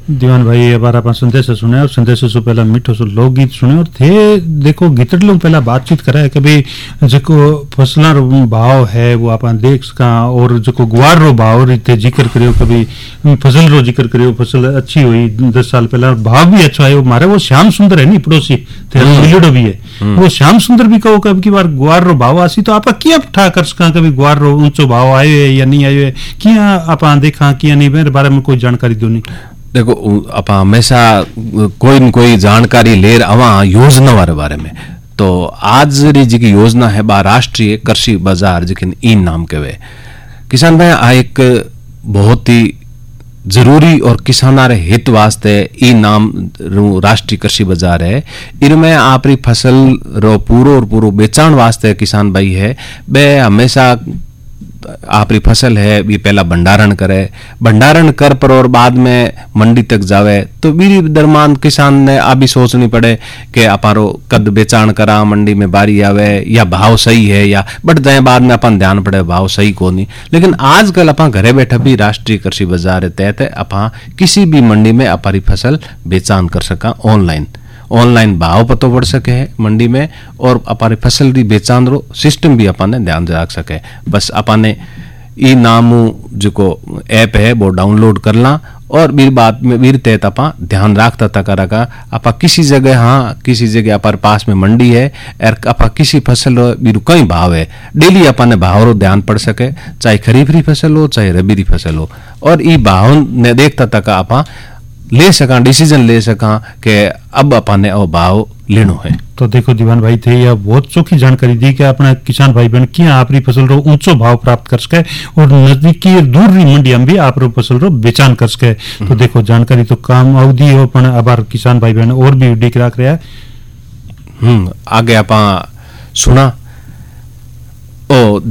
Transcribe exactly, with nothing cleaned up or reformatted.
दीवान भाई अबार आप संदेश सुने और संदेश से पहला मीठो सो लोकगीत सुने और थे देखो गीतड़ लोग पहला बातचीत करा है कि भाई जो फसलों रो भाव है वो आप देख सका और जो गुआर रो भाव रीते जिक्र करियो कभी फसल रो जिक्र करियो फसल अच्छी हुई दस साल पहला भाव भी अच्छा है। वो मारे वो श्याम सुंदर है नी पड़ोसी मिलड़ो भी है वो श्याम सुंदर भी कहो कभी की बार गुआर रो भाव आसी तो आप क्या ठा कर सका कभी गुआर रो ऊंचो भाव आयो है या नहीं आयो है क्या आप देखा क्या नहीं मेरे बारे में कोई जानकारी दो नहीं। देखो आप हमेशा कोई न कोई जानकारी ले अवा योजना वाले बारे में तो आज री जी की योजना है बा राष्ट्रीय कृषि बाजार जिन ई नाम के वे किसान भाई आ एक बहुत ही जरूरी और किसाना रे हित वास्ते ई नाम राष्ट्रीय कृषि बाजार है। इनमें आपरी फसल रो पूरो और पूरो बेचाण वास्ते किसान भाई है बे हमेशा आपरी फसल है भी पहला भंडारण करे भंडारण कर पर और बाद में मंडी तक जावे तो बीरी दरमान किसान ने आ भी सोचनी पड़े कि अपारो कद बेचाण करा मंडी में बारी आवे या भाव सही है या बट दे बाद में अपन ध्यान पड़े भाव सही को नहीं। लेकिन आजकल अपन घरे बैठे भी राष्ट्रीय कृषि बाजार तहत अपन किसी भी मंडी में अपारी फसल बेचान कर सका ऑनलाइन ऑनलाइन भाव पतो पड़ सके है मंडी में और अपारी फसल री बेचान रो सिस्टम भी अपन ने ध्यान रख सके। बस अपन ने ई नाम जो ऐप है वो डाउनलोड करना और बीर बात में बीर तहत अपा ध्यान रखता तक रखा अपा किसी जगह हाँ किसी जगह अपार पास में मंडी है और अपा किसी फसल बीरू कई भाव है डेली अपन ने भाव रो ध्यान पड़ सके चाहे खरीफ री फसल हो चाहे रबी री फसल हो और ई भाव ने देखता तक अपा ले सका डिसीजन ले सका कि अब अपन ने वो भाव लेनो है। तो देखो दीवान भाई थे यह बहुत चौखी जानकारी दी कि अपना किसान भाई बहन क्या आपरी फसल रो ऊंचो भाव प्राप्त कर सके और नजदीकी दूर री मंडी में भी आप रो फसल रो बेचान कर सके। तो देखो जानकारी तो काम अवधि हो पण अबार किसान भाई बहन और भी डिक रख रहा है। हम्म आगे आप सुना ओ